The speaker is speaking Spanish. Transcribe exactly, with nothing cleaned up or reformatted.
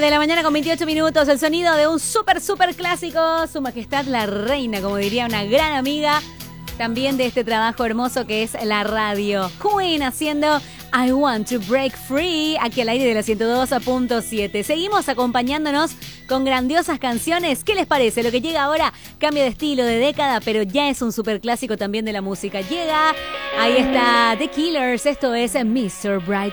de la mañana con veintiocho minutos, el sonido de un súper, súper clásico, Su Majestad la Reina, como diría una gran amiga también de este trabajo hermoso que es la radio. Queen haciendo I Want to Break Free, aquí al aire de la ciento dos punto siete. Seguimos acompañándonos con grandiosas canciones. ¿Qué les parece? Lo que llega ahora cambia de estilo, de década, pero ya es un superclásico también de la música. Llega, ahí está The Killers, esto es mister Brightside.